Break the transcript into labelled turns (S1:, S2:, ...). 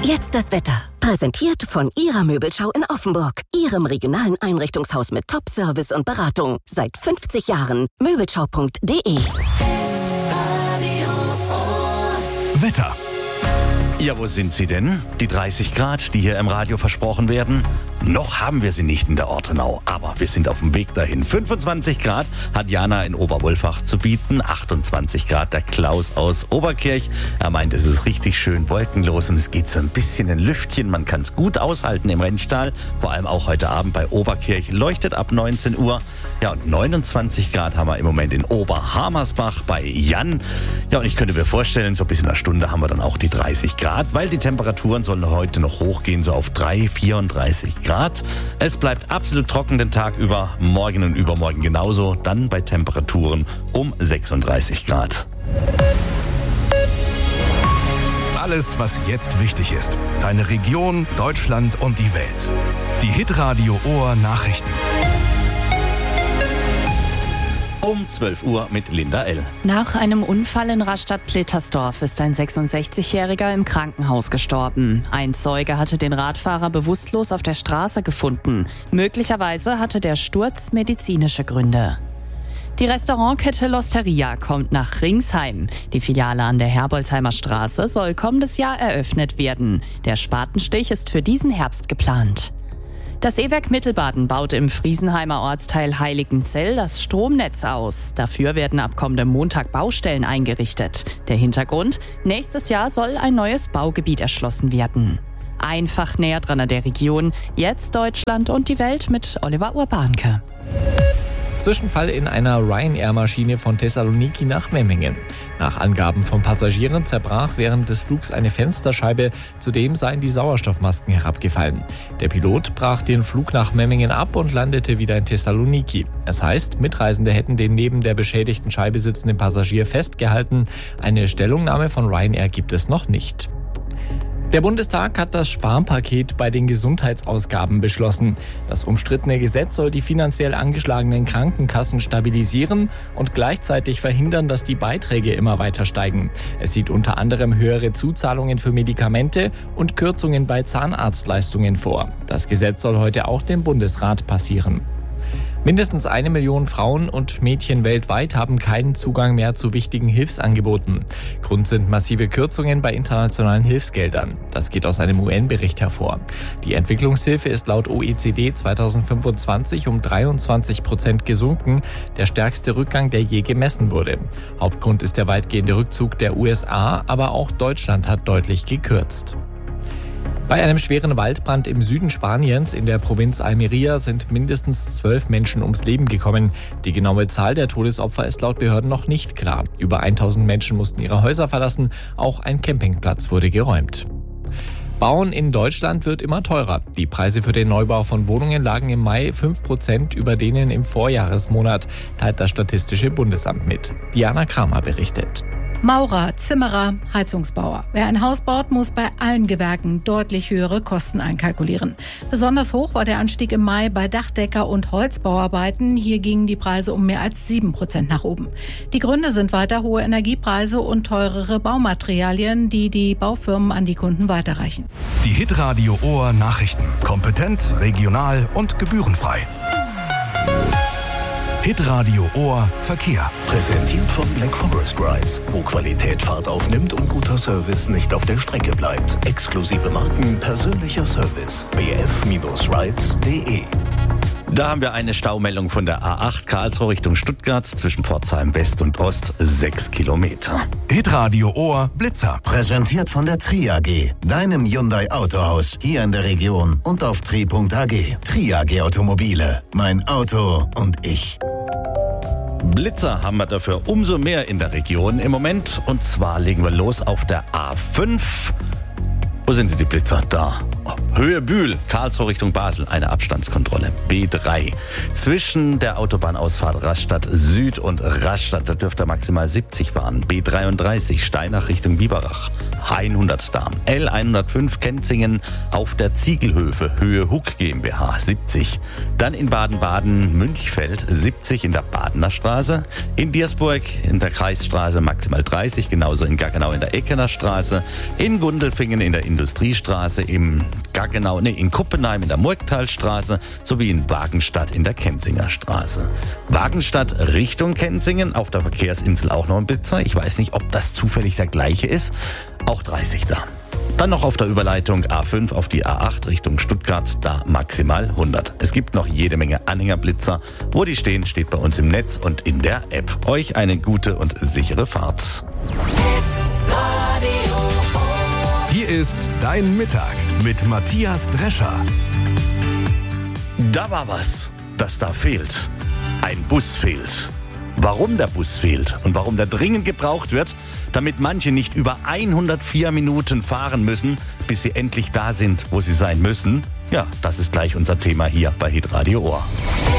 S1: Jetzt das Wetter. Präsentiert von Ihrer Möbelschau in Offenburg. Ihrem regionalen Einrichtungshaus mit Top-Service und Beratung. Seit 50 Jahren. Möbelschau.de.
S2: Wetter. Ja, wo sind sie denn? Die 30 Grad, die hier im Radio versprochen werden? Noch haben wir sie nicht in der Ortenau, aber wir sind auf dem Weg dahin. 25 Grad hat Jana in Oberwolfach zu bieten, 28 Grad der Klaus aus Oberkirch. Er meint, es ist richtig schön wolkenlos und es geht so ein bisschen in Lüftchen. Man kann es gut aushalten im Rennstall, vor allem auch heute Abend bei Oberkirch. Leuchtet ab 19 Uhr. Ja, und 29 Grad haben wir im Moment in Oberhamersbach bei Jan. Ja, und ich könnte mir vorstellen, so bis in einer Stunde haben wir dann auch die 30 Grad, weil die Temperaturen sollen heute noch hochgehen, so auf 34 Grad. Es bleibt absolut trocken den Tag über, morgen und übermorgen genauso, dann bei Temperaturen um 36 Grad.
S3: Alles, was jetzt wichtig ist. Deine Region, Deutschland und die Welt. Die Hitradio Ohr Nachrichten.
S2: Um 12 Uhr mit Linda L.
S4: Nach einem Unfall in Rastatt-Plittersdorf ist ein 66-Jähriger im Krankenhaus gestorben. Ein Zeuge hatte den Radfahrer bewusstlos auf der Straße gefunden. Möglicherweise hatte der Sturz medizinische Gründe. Die Restaurantkette L'Osteria kommt nach Ringsheim. Die Filiale an der Herbolzheimer Straße soll kommendes Jahr eröffnet werden. Der Spatenstich ist für diesen Herbst geplant. Das E-Werk Mittelbaden baut im Friesenheimer Ortsteil Heiligenzell das Stromnetz aus. Dafür werden ab kommendem Montag Baustellen eingerichtet. Der Hintergrund: nächstes Jahr soll ein neues Baugebiet erschlossen werden. Einfach näher dran an der Region. Jetzt Deutschland und die Welt mit Oliver Urbanke.
S5: Zwischenfall in einer Ryanair-Maschine von Thessaloniki nach Memmingen. Nach Angaben von Passagieren zerbrach während des Flugs eine Fensterscheibe, zudem seien die Sauerstoffmasken herabgefallen. Der Pilot brach den Flug nach Memmingen ab und landete wieder in Thessaloniki. Es heißt, Mitreisende hätten den neben der beschädigten Scheibe sitzenden Passagier festgehalten. Eine Stellungnahme von Ryanair gibt es noch nicht. Der Bundestag hat das Sparpaket bei den Gesundheitsausgaben beschlossen. Das umstrittene Gesetz soll die finanziell angeschlagenen Krankenkassen stabilisieren und gleichzeitig verhindern, dass die Beiträge immer weiter steigen. Es sieht unter anderem höhere Zuzahlungen für Medikamente und Kürzungen bei Zahnarztleistungen vor. Das Gesetz soll heute auch dem Bundesrat passieren. Mindestens 1 Million Frauen und Mädchen weltweit haben keinen Zugang mehr zu wichtigen Hilfsangeboten. Grund sind massive Kürzungen bei internationalen Hilfsgeldern. Das geht aus einem UN-Bericht hervor. Die Entwicklungshilfe ist laut OECD 2025 um 23% gesunken, der stärkste Rückgang, der je gemessen wurde. Hauptgrund ist der weitgehende Rückzug der USA, aber auch Deutschland hat deutlich gekürzt. Bei einem schweren Waldbrand im Süden Spaniens in der Provinz Almería sind mindestens 12 Menschen ums Leben gekommen. Die genaue Zahl der Todesopfer ist laut Behörden noch nicht klar. Über 1000 Menschen mussten ihre Häuser verlassen. Auch ein Campingplatz wurde geräumt. Bauen in Deutschland wird immer teurer. Die Preise für den Neubau von Wohnungen lagen im Mai 5% über denen im Vorjahresmonat, teilt das Statistische Bundesamt mit. Diana Kramer berichtet.
S6: Maurer, Zimmerer, Heizungsbauer. Wer ein Haus baut, muss bei allen Gewerken deutlich höhere Kosten einkalkulieren. Besonders hoch war der Anstieg im Mai bei Dachdecker- und Holzbauarbeiten. Hier gingen die Preise um mehr als 7% nach oben. Die Gründe sind weiter hohe Energiepreise und teurere Baumaterialien, die die Baufirmen an die Kunden weiterreichen.
S3: Die Hitradio Ohr Nachrichten. Kompetent, regional und gebührenfrei. Hitradio Ohr Verkehr.
S7: Präsentiert von Black Forest Rides, wo Qualität Fahrt aufnimmt und guter Service nicht auf der Strecke bleibt. Exklusive Marken, persönlicher Service. bf-rides.de.
S2: Da haben wir eine Staumeldung von der A8 Karlsruhe Richtung Stuttgart zwischen Pforzheim West und Ost, 6 Kilometer.
S3: Hitradio Ohr Blitzer.
S7: Präsentiert von der Tri AG, deinem Hyundai Autohaus, hier in der Region und auf tri.ag. Tri AG Automobile, mein Auto und ich.
S2: Blitzer haben wir dafür umso mehr in der Region im Moment. Und zwar legen wir los auf der A5. Wo sind sie, die Blitzer? Da. Höhe Bühl, Karlsruhe Richtung Basel, eine Abstandskontrolle. B3. Zwischen der Autobahnausfahrt Rastatt Süd und Rastatt, da dürft ihr maximal 70 fahren. B33, Steinach Richtung Biberach, 100 da. L105, Kenzingen auf der Ziegelhöfe, Höhe Huck GmbH, 70. Dann in Baden-Baden, Münchfeld, 70 in der Badener Straße. In Diersburg in der Kreisstraße maximal 30, genauso in Gaggenau in der Eckener Straße. In Gundelfingen in der Industriestraße, in Kuppenheim in der Murgtalstraße sowie in Wagenstadt in der Kenzinger Straße. Wagenstadt Richtung Kenzingen, auf der Verkehrsinsel auch noch ein Blitzer. Ich weiß nicht, ob das zufällig der gleiche ist. Auch 30 da. Dann noch auf der Überleitung A5 auf die A8 Richtung Stuttgart, da maximal 100. Es gibt noch jede Menge Anhängerblitzer. Wo die stehen, steht bei uns im Netz und in der App. Euch eine gute und sichere Fahrt.
S3: Hier ist Dein Mittag mit Matthias Drescher.
S2: Da war was, das da fehlt. Ein Bus fehlt. Warum der Bus fehlt und warum der dringend gebraucht wird, damit manche nicht über 104 Minuten fahren müssen, bis sie endlich da sind, wo sie sein müssen. Ja, das ist gleich unser Thema hier bei Hitradio Ohr.